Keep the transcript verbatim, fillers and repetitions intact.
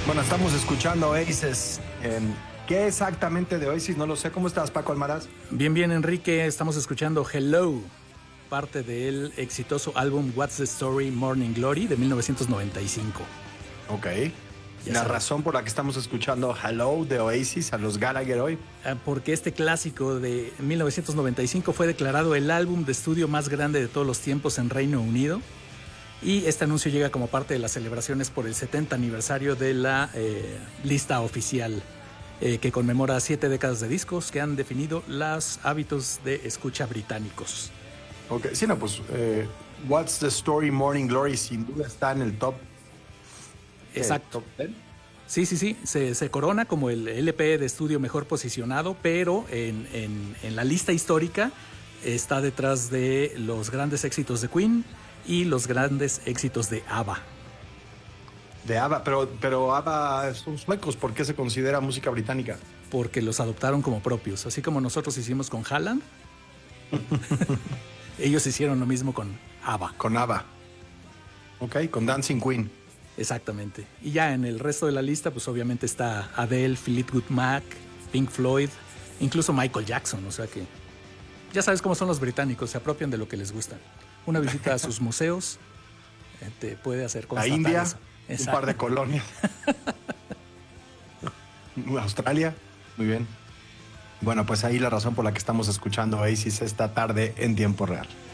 Bueno, estamos escuchando Oasis. En, ¿Qué exactamente de Oasis? No lo sé. ¿Cómo estás, Paco Almaraz? Bien, bien, Enrique. Estamos escuchando Hello, parte del exitoso álbum What's the Story, Morning Glory de mil novecientos noventa y cinco. Ok. Ya La sabes. razón por la que estamos escuchando Hello de Oasis a los Gallagher hoy. Porque este clásico de mil novecientos noventa y cinco fue declarado el álbum de estudio más grande de todos los tiempos en Reino Unido. Y este anuncio llega como parte de las celebraciones por el setenta aniversario de la eh, lista oficial eh, que conmemora siete décadas de discos que han definido los hábitos de escucha británicos. Ok, sí, no, pues eh, What's the Story, Morning Glory sin duda está en el top. Exacto. ¿Top diez? Sí, sí, sí, se, se corona como el L P de estudio mejor posicionado, pero en, en, en la lista histórica está detrás de los grandes éxitos de Queen y los grandes éxitos de ABBA. De ABBA, pero, pero ABBA son suecos. ¿Por qué se considera música británica? Porque los adoptaron como propios, así como nosotros hicimos con Haaland. Ellos hicieron lo mismo con ABBA. Con ABBA. Ok, con Dancing Queen. Exactamente. Y ya en el resto de la lista, pues obviamente está Adele, Fleetwood Mac, Pink Floyd, incluso Michael Jackson. O sea que ya sabes cómo son los británicos, se apropian de lo que les gusta. Una visita a sus museos eh, te puede hacer constatar La India, eso. un Exacto. par de colonias. Australia, muy bien. Bueno, pues ahí la razón por la que estamos escuchando Oasis esta tarde en tiempo real.